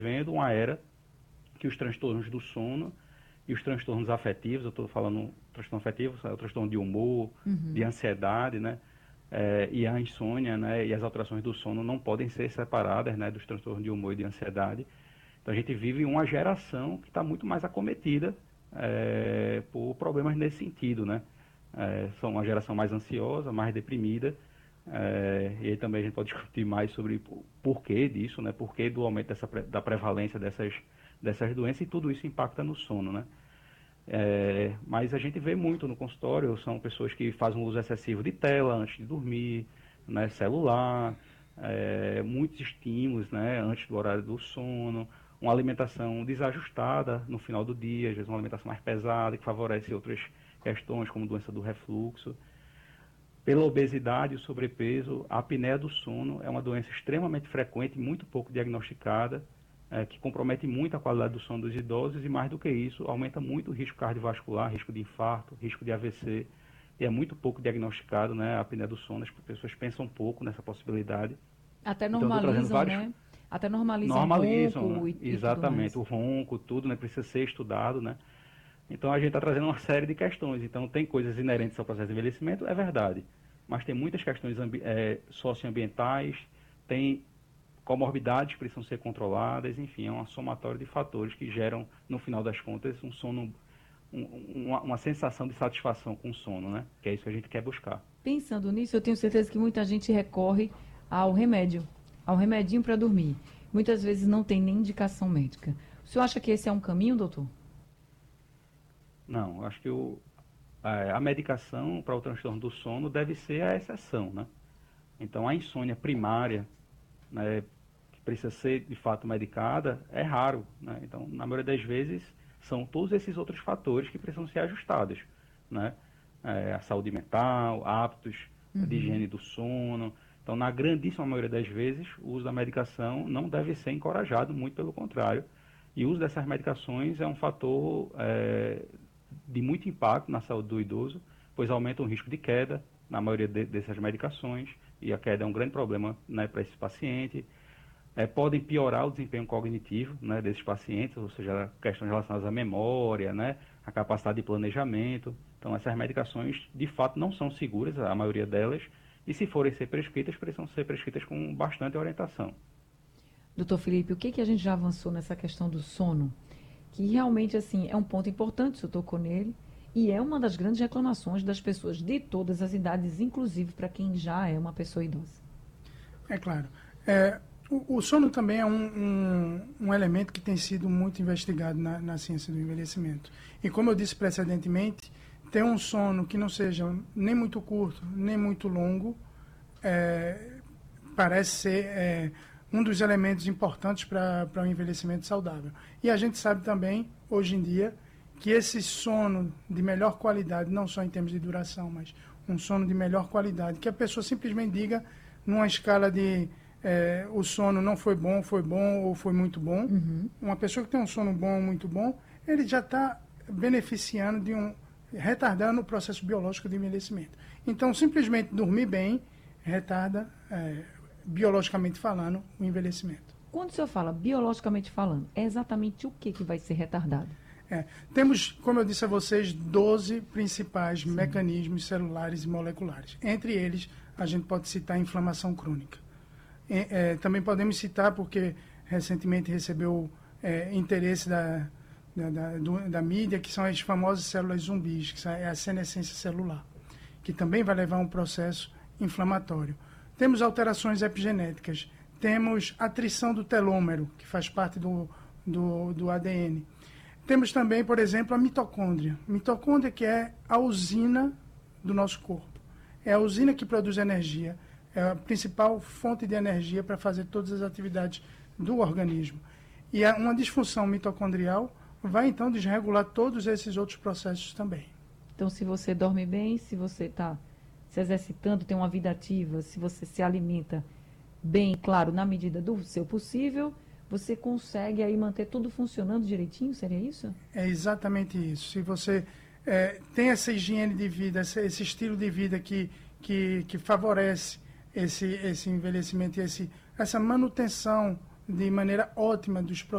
vivendo uma era que os transtornos do sono e os transtornos afetivos, eu estou falando transtorno afetivo, é o transtorno de humor, de ansiedade, né? E a insônia, né? E as alterações do sono não podem ser separadas, né? Dos transtornos de humor e de ansiedade. Então a gente vive uma geração que está muito mais acometida por problemas nesse sentido, né? São uma geração mais ansiosa, mais deprimida, e aí também a gente pode discutir mais sobre o porquê disso, né? Porquê do aumento da prevalência dessas doenças, e tudo isso impacta no sono, né? Mas a gente vê muito no consultório, são pessoas que fazem um uso excessivo de tela antes de dormir, né? Celular, muitos estímulos, né? Antes do horário do sono, uma alimentação desajustada no final do dia, às vezes uma alimentação mais pesada, que favorece outras questões, como doença do refluxo. Pela obesidade e o sobrepeso, a apneia do sono é uma doença extremamente frequente e muito pouco diagnosticada, que compromete muito a qualidade do sono dos idosos, e mais do que isso, aumenta muito o risco cardiovascular, risco de infarto, risco de AVC, e é muito pouco diagnosticado, né, a apneia do sono. As pessoas pensam pouco nessa possibilidade. Até Então, eu estou trazendo normalizam, vários. né? Até normalizam Normalizam, ronco né? e tudo Exatamente, mais. o ronco, tudo, né, precisa ser estudado, né? Então a gente está trazendo uma série de questões. Então tem coisas inerentes ao processo de envelhecimento, é verdade, mas tem muitas questões socioambientais, tem comorbidades que precisam ser controladas, enfim, é uma somatória de fatores que geram, no final das contas, um sono, uma sensação de satisfação com o sono, né? Que é isso que a gente quer buscar. Pensando nisso, eu tenho certeza que muita gente recorre ao remédio, ao remedinho para dormir. Muitas vezes não tem nem indicação médica. O senhor acha que esse é um caminho, doutor? Não, acho que a medicação para o transtorno do sono deve ser a exceção, né? Então a insônia primária, né, que precisa ser de fato medicada, é raro, né? Então, na maioria das vezes, são todos esses outros fatores que precisam ser ajustados, né? A saúde mental, hábitos de higiene do sono. Então, na grandíssima maioria das vezes, o uso da medicação não deve ser encorajado, muito pelo contrário. E o uso dessas medicações é um fator de muito impacto na saúde do idoso, pois aumenta o risco de queda na maioria dessas medicações, e a queda é um grande problema, né, para esse paciente. Podem piorar o desempenho cognitivo, né, desses pacientes, ou seja, questões relacionadas à memória, né, à capacidade de planejamento. Então, essas medicações, de fato, não são seguras, a maioria delas, e se forem ser prescritas, precisam ser prescritas com bastante orientação. Doutor Felipe, o que, que a gente já avançou nessa questão do sono? Que realmente, assim, é um ponto importante, o senhor tocou nele, e é uma das grandes reclamações das pessoas de todas as idades, inclusive para quem já é uma pessoa idosa. É claro. O sono também é um elemento que tem sido muito investigado na ciência do envelhecimento. E como eu disse precedentemente, ter um sono que não seja nem muito curto, nem muito longo, parece ser um dos elementos importantes para o envelhecimento saudável. E a gente sabe também, hoje em dia, que esse sono de melhor qualidade, não só em termos de duração, mas um sono de melhor qualidade, que a pessoa simplesmente diga numa escala de o sono não foi bom ou foi muito bom. Uma pessoa que tem um sono bom ou muito bom, ele já está beneficiando retardando o processo biológico de envelhecimento. Então, simplesmente dormir bem retarda, biologicamente falando, o envelhecimento. Quando o senhor fala biologicamente falando, é exatamente o que vai ser retardado? Temos, como eu disse a vocês, 12 principais mecanismos celulares e moleculares. Entre eles, a gente pode citar a inflamação crônica. Também podemos citar, porque recentemente recebeu interesse da mídia, que são as famosas células zumbis, que é a senescência celular, que também vai levar a um processo inflamatório. Temos alterações epigenéticas, temos atrição do telômero, que faz parte do ADN. Temos também, por exemplo, a mitocôndria. Mitocôndria, que é a usina do nosso corpo. É a usina que produz energia, é a principal fonte de energia para fazer todas as atividades do organismo. E uma disfunção mitocondrial vai, então, desregular todos esses outros processos também. Então, se você dorme bem, se você está se exercitando, tem uma vida ativa, se você se alimenta bem, claro, na medida do seu possível, você consegue aí manter tudo funcionando direitinho, seria isso? É exatamente isso. Se você tem essa higiene de vida, esse estilo de vida que favorece esse envelhecimento e essa manutenção de maneira ótima dos processos